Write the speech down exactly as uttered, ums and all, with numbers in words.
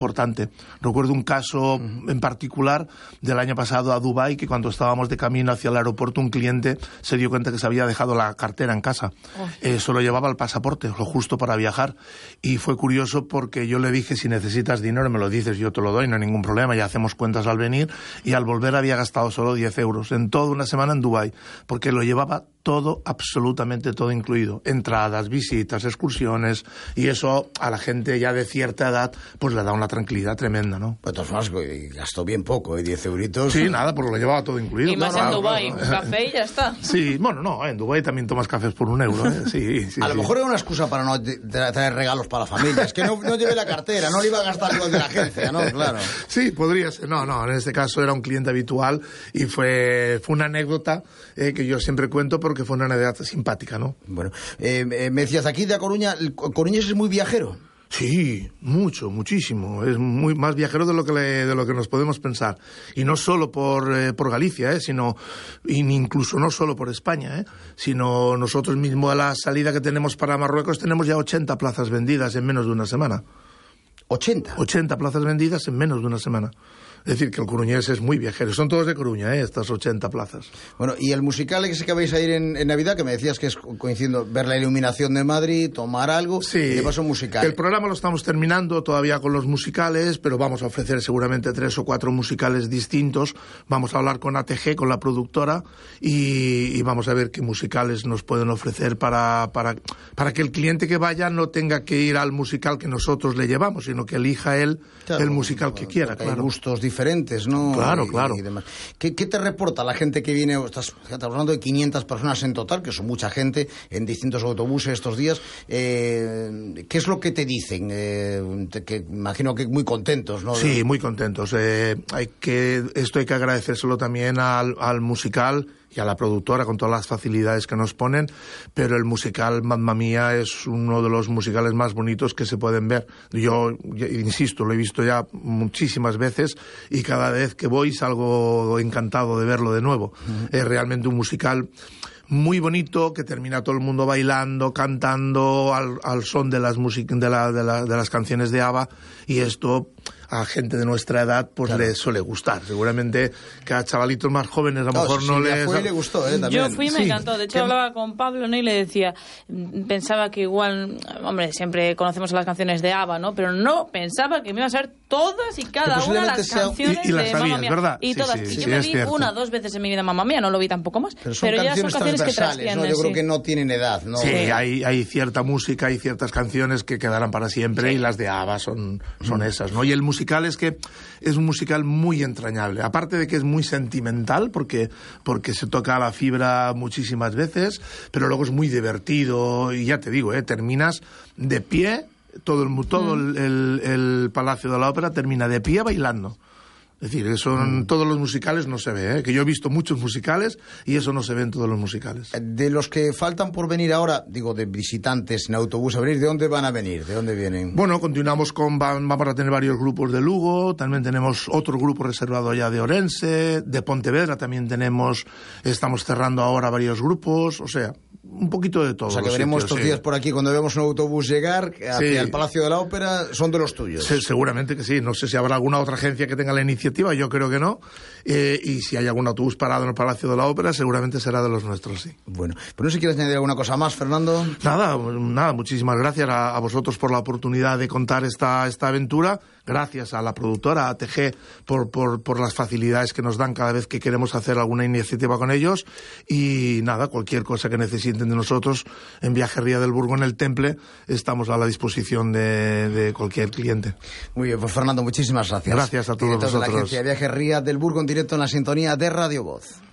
importante. Recuerdo un caso en particular del año pasado a Dubái, que cuando estábamos de camino hacia el aeropuerto, un cliente se dio cuenta que se había dejado la cartera en casa. Oh. Eh, solo llevaba el pasaporte, lo justo para viajar. Y fue curioso porque yo le dije, si necesitas dinero me lo dices, yo te lo doy, no hay ningún problema, ya hacemos cuentas al venir. Y al volver había gastado solo diez euros en toda una semana en Dubái, porque lo llevaba todo, absolutamente todo incluido. Entradas, visitas, excursiones, y eso a la gente ya de cierta edad pues le da una tranquilidad tremenda, ¿no? Pues de todas formas, gastó bien poco, ¿eh? diez euritos. Sí, nada, porque lo llevaba todo incluido. Y más no, en no, Dubái, no, no. un café y ya está. Sí, bueno, no, en Dubái también tomas cafés por un euro, ¿eh? Sí, sí, a lo sí. mejor era una excusa para no traer regalos para la familia. Es que no, no llevé la cartera, no le iba a gastar lo de la agencia, ¿no? Claro. Sí, podría ser. No, no, en este caso era un cliente habitual y fue, fue una anécdota eh, que yo siempre cuento porque fue una anécdota simpática, ¿no? Bueno, eh, me decías, aquí de A Coruña, ¿el coruñés es muy viajero? Sí, mucho, muchísimo. Es muy más viajero de lo que le, de lo que nos podemos pensar. Y no solo por, eh, por Galicia, eh, sino, y incluso no solo por España, eh, sino nosotros mismos a la salida que tenemos para Marruecos tenemos ya ochenta plazas vendidas en menos de una semana. ¿ochenta? ochenta plazas vendidas en menos de una semana. Es decir, que el coruñés es muy viajero. Son todos de Coruña, ¿eh? Estas ochenta plazas. Bueno, y el musical ese que vais a ir en, en Navidad, que me decías que es coincidiendo ver la iluminación de Madrid, tomar algo, sí, y de paso musical. El programa lo estamos terminando todavía con los musicales, pero vamos a ofrecer seguramente tres o cuatro musicales distintos. Vamos a hablar con A T G, con la productora, y, y vamos a ver qué musicales nos pueden ofrecer para, para, para que el cliente que vaya no tenga que ir al musical que nosotros le llevamos, sino que elija él claro, el musical que quiera. Claro. Hay gustos diferentes, ¿no? Claro, y, claro. Y demás. ¿Qué, ¿Qué te reporta la gente que viene? Estás, estás hablando de quinientas personas en total, que son mucha gente, en distintos autobuses estos días. Eh, ¿Qué es lo que te dicen? Eh, te, que imagino que muy contentos, ¿no? Sí, muy contentos. Eh, hay que, esto hay que agradecérselo también al, al musical y a la productora con todas las facilidades que nos ponen, pero el musical Mamma Mía es uno de los musicales más bonitos que se pueden ver. Yo, insisto, lo he visto ya muchísimas veces y cada vez que voy salgo encantado de verlo de nuevo. Uh-huh. Es realmente un musical muy bonito, que termina todo el mundo bailando, cantando al, al son de las, music- de, la, de, la, de las canciones de ABBA, y esto a gente de nuestra edad pues claro. le suele gustar. Seguramente que a chavalitos más jóvenes a lo no, mejor sí, no sí, les... Fue y le gustó, ¿eh? También. Yo fui y me sí. encantó. De hecho, ¿Qué? hablaba con Pablo, ¿no? Y le decía, pensaba que igual, hombre, siempre conocemos las canciones de ABBA, ¿no? Pero no pensaba que me iba a saber todas y cada una de las sea... canciones y, y las de sabías, Mamma Mía. ¿verdad? Y sí, todas. Sí, y sí, yo me vi cierto. una o dos veces en mi vida Mamma Mía, no lo vi tampoco más. Pero, son pero ya son canciones que trascienden. ¿no? Yo sí. creo que no tienen edad, ¿no? Sí, hay, hay cierta música, hay ciertas canciones que quedarán para siempre sí. y las de ABBA son, son mm. esas, ¿no? Y el musical es que es un musical muy entrañable, aparte de que es muy sentimental porque, porque se toca la fibra muchísimas veces, pero luego es muy divertido y ya te digo, ¿eh? terminas de pie, todo, el, todo mm. el, el, el Palacio de la Ópera termina de pie bailando. Es decir, eso en mm. todos los musicales no se ve, ¿eh? Que yo he visto muchos musicales y eso no se ve en todos los musicales. De los que faltan por venir ahora, digo, de visitantes en autobús a venir, ¿de dónde van a venir? ¿De dónde vienen? Bueno, continuamos con, vamos a tener varios grupos de Lugo, también tenemos otro grupo reservado ya de Orense, de Pontevedra también tenemos, estamos cerrando ahora varios grupos, o sea... un poquito de todo. O sea, que veremos sitios, estos sí. días por aquí, cuando vemos un autobús llegar hacia sí. el Palacio de la Ópera, son de los tuyos. Sí, seguramente que sí. No sé si habrá alguna otra agencia que tenga la iniciativa, yo creo que no. Eh, y si hay algún autobús parado en el Palacio de la Ópera, seguramente será de los nuestros, sí. Bueno, pero no sé si quieres añadir alguna cosa más, Fernando. Nada, nada, muchísimas gracias a, a vosotros por la oportunidad de contar esta, esta aventura. Gracias a la productora, a A T G, por, por, por las facilidades que nos dan cada vez que queremos hacer alguna iniciativa con ellos. Y nada, cualquier cosa que necesiten de nosotros en Viajería del Burgo en el Temple, estamos a la disposición de, de cualquier cliente. Muy bien, pues Fernando, muchísimas gracias. Gracias a todos Director vosotros. De la agencia Viajería del Burgo en directo en la sintonía de Radio Voz.